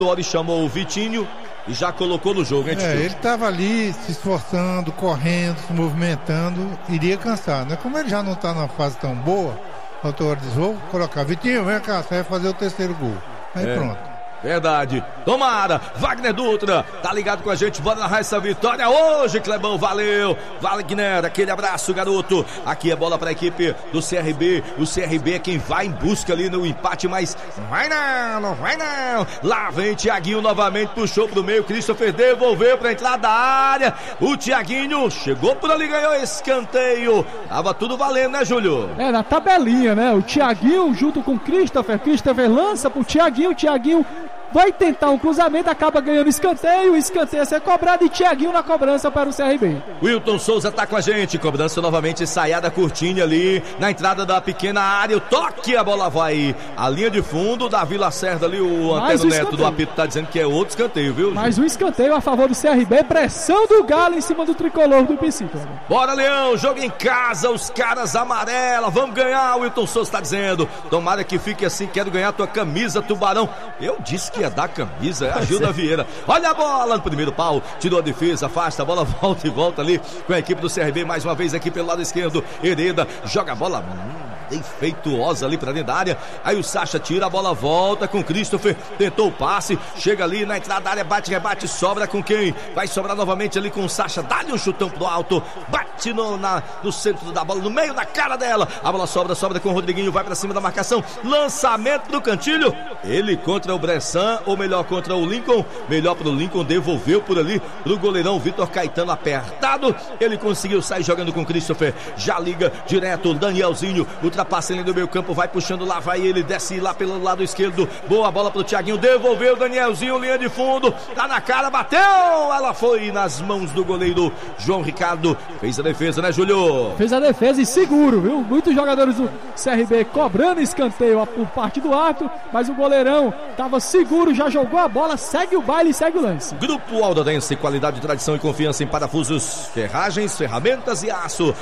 Ele chamou o Vitinho e já colocou no jogo, hein, Tio? Ele estava ali se esforçando, correndo, se movimentando, iria cansar, né? Como ele já não está numa fase tão boa, o autor diz, vou colocar, Vitinho, vem cá, você vai fazer o terceiro gol. Aí pronto. Verdade. Tomara. Wagner Dutra tá ligado com a gente. Bora narrar essa vitória hoje, Clebão. Valeu. Wagner, aquele abraço, garoto. Aqui é bola para a equipe do CRB. O CRB é quem vai em busca ali no empate, mas vai não vai não. Lá vem Thiaguinho novamente, puxou pro meio. Christopher devolveu pra entrada da área. O Thiaguinho chegou por ali, ganhou escanteio. Tava tudo valendo, né, Júlio? Na tabelinha, né? O Thiaguinho junto com o Christopher lança pro Thiaguinho. Thiaguinho vai tentar um cruzamento, acaba ganhando escanteio, o escanteio a ser cobrado e Thiaguinho na cobrança para o CRB. Wilton Souza tá com a gente, cobrança novamente, ensaiada curtinha ali, na entrada da pequena área, o toque, a bola vai, a linha de fundo da Vila Cerda ali, o Antero Neto do apito tá dizendo que é outro escanteio, viu? Mais um escanteio a favor do CRB, pressão do Galo em cima do tricolor do Psicólogo. Bora, Leão, jogo em casa, os caras amarela, vamos ganhar, o Wilton Souza tá dizendo, tomara que fique assim, quero ganhar tua camisa, Tubarão. Eu disse que ia dar camisa, é a Gilda Vieira. Olha a bola no primeiro pau, tirou a defesa, afasta, a bola volta e volta ali com a equipe do CRB, mais uma vez aqui pelo lado esquerdo, Hereda, joga a bola defeituosa ali pra dentro da área, aí o Sacha tira, a bola volta com o Christopher, tentou o passe, chega ali na entrada da área, bate, rebate, sobra com quem? Vai sobrar novamente ali com o Sacha, dá-lhe um chutão pro alto, bate no centro da bola, no meio da cara dela, a bola sobra com o Rodriguinho, vai pra cima da marcação, lançamento do Cantilho, ele contra o Bressan, ou melhor contra o Lincoln, melhor pro Lincoln, devolveu por ali pro goleirão Vitor Caetano apertado, ele conseguiu sair jogando com o Christopher, já liga direto, Danielzinho, ultrapassa ele do meio campo, vai puxando lá, vai ele, desce lá pelo lado esquerdo, boa bola pro Thiaguinho, devolveu, Danielzinho, linha de fundo, tá na cara, bateu, ela foi nas mãos do goleiro João Ricardo, fez a defesa, né, Júlio? Fez a defesa e seguro, viu? Muitos jogadores do CRB cobrando escanteio por parte do árbitro, mas o goleirão tava seguro, já jogou a bola, segue o baile e segue o lance. Grupo Aldorense, qualidade, tradição e confiança em parafusos, ferragens, ferramentas e aço.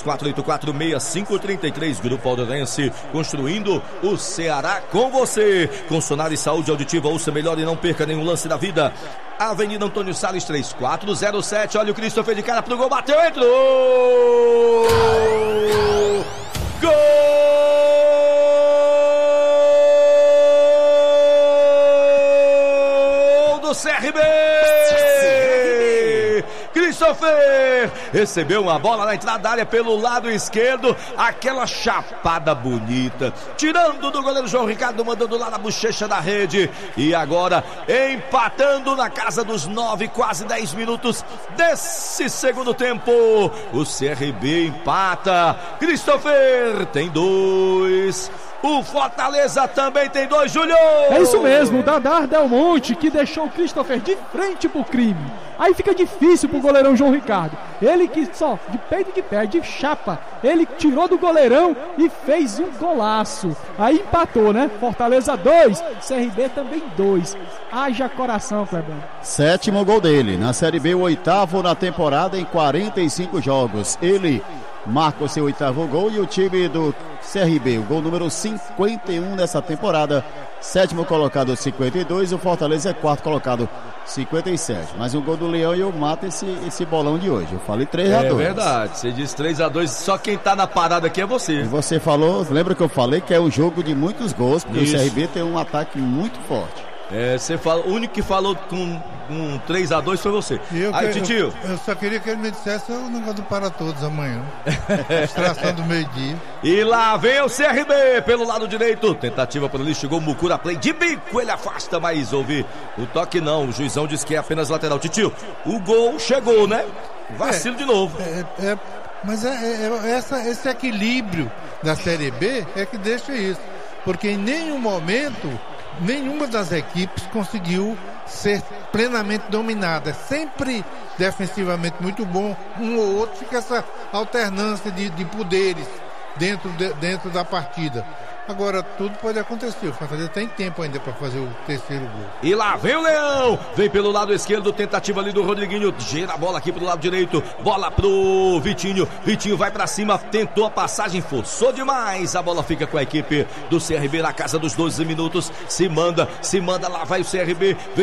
34846533, Grupo Aldorense, construindo o Ceará com você. Com Sonar e Saúde Auditiva, ouça melhor e não perca nenhum lance da vida. Avenida Antônio Salles 3407, olha o Christopher de cara pro gol, bateu, entrou! Gol! CRB! Christopher recebeu uma bola na entrada da área pelo lado esquerdo, aquela chapada bonita, tirando do goleiro João Ricardo, mandando lá na bochecha da rede, e agora empatando na casa dos 9, quase 10 minutos desse segundo tempo, o CRB empata, Christopher tem 2, o Fortaleza também tem 2, Júlio! É isso mesmo, o Dadar Del Monte que deixou o Christopher de frente pro crime. Aí fica difícil pro goleirão João Ricardo. Ele que só, de peito de pé, de chapa, ele tirou do goleirão e fez um golaço. Aí empatou, né? Fortaleza 2, CRB também 2. Haja coração, Clebão. 7º gol dele, na Série B, o 8º na temporada em 45 jogos. Ele marca o seu 8º gol e o time do CRB, o gol número 51 nessa temporada, 7º colocado 52, o Fortaleza é 4º colocado 57, mais um gol do Leão e eu mato esse bolão de hoje, eu falei 3-2. É verdade, você disse 3-2, só quem tá na parada aqui é você. E você falou, lembra que eu falei que é um jogo de muitos gols, porque isso. O CRB tem um ataque muito forte. Você fala, o único que falou com 3-2 foi você. Aí, Titio. Eu só queria que ele me dissesse o negócio do para todos amanhã. Extração do meio-dia. E lá vem o CRB pelo lado direito. Tentativa por ali, chegou o Mucura, play de bico, ele afasta, mas houve o toque não. O juizão disse que é apenas lateral. Titio, o gol chegou, né? Vacilo de novo. Mas esse equilíbrio da Série B é que deixa isso. Porque em nenhum momento nenhuma das equipes conseguiu ser plenamente dominada. Sempre defensivamente muito bom, um ou outro, fica essa alternância de poderes dentro da partida. Agora, tudo pode acontecer. O Fortaleza tem tempo ainda para fazer o terceiro gol. E lá vem o Leão, vem pelo lado esquerdo, tentativa ali do Rodriguinho, gira a bola aqui pro lado direito, bola pro Vitinho, Vitinho vai pra cima, tentou a passagem, forçou demais, a bola fica com a equipe do CRB na casa dos 12 minutos, se manda, lá vai o CRB,